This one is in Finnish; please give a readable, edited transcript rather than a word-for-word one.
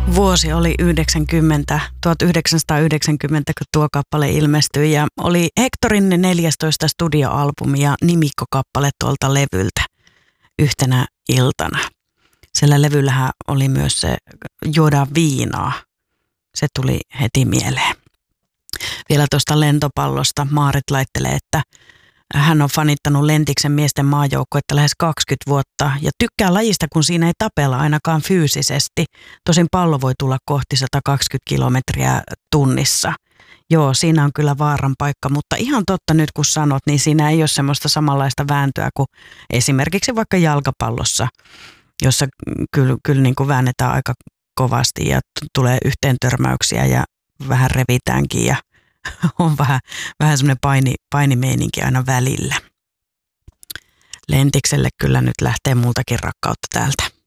Vuosi oli 1990, kun tuo kappale ilmestyi ja oli Hectorin 14 studioalbumi ja nimikkokappale tuolta levyltä yhtenä iltana. Sillä levyllähän oli myös se juodaan viinaa. Se tuli heti mieleen. Vielä tuosta lentopallosta Maarit laittelee, että hän on fanittanut Lentiksen miesten maajoukkuetta lähes 20 vuotta ja tykkää lajista, kun siinä ei tapella ainakaan fyysisesti. Tosin pallo voi tulla kohti 120 kilometriä tunnissa. Joo, siinä on kyllä vaaran paikka, mutta ihan totta nyt kun sanot, niin siinä ei ole semmoista samanlaista vääntöä kuin esimerkiksi vaikka jalkapallossa, jossa kyllä niin kuin väännetään aika kovasti ja tulee yhteentörmäyksiä ja vähän revitäänkin ja on vähän semmoinen painimeininki aina välillä. Lentikselle kyllä nyt lähtee muutakin rakkautta täältä.